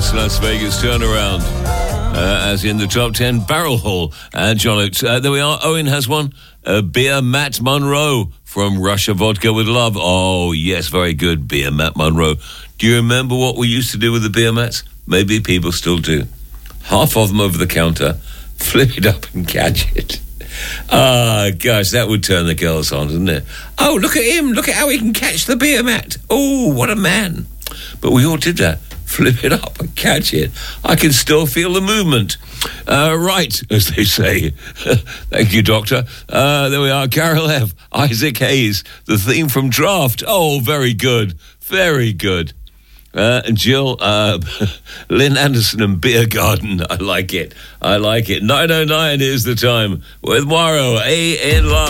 Dance Las Vegas turnaround. As in the top 10 Barrel Hall and Jollocks. There we are. Owen has one. Beer Matt Monroe from Russia Vodka with Love. Oh, yes, very good. Beer Matt Monroe. Do you remember what we used to do with the beer mats? Maybe people still do. Half of them over the counter, flip it up and catch it. Ah, gosh, that would turn the girls on, doesn't it? Oh, look at him. Look at how he can catch the beer mat. Oh, what a man. But we all did that. Flip it up and catch it. I can still feel the movement. Right, as they say. Thank you, Doctor. There we are. Carol F. Isaac Hayes. The theme from Draft. Oh, very good. Very good. Jill, Lynn Anderson and Beer Garden. I like it. 9:09 is the time with Morrow. A in line.